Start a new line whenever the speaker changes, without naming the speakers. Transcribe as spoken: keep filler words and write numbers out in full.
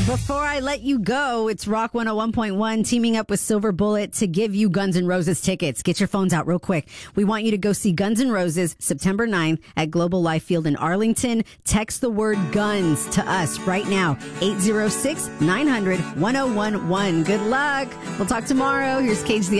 Before I let you go, it's Rock one oh one point one teaming up with Silver Bullet to give you Guns N' Roses tickets. Get your phones out real quick. We want you to go see Guns N' Roses September ninth at Global Life Field in Arlington. Text the word guns to us right now. eight zero six, nine hundred, ten eleven. Good luck. We'll talk tomorrow. Here's Cage the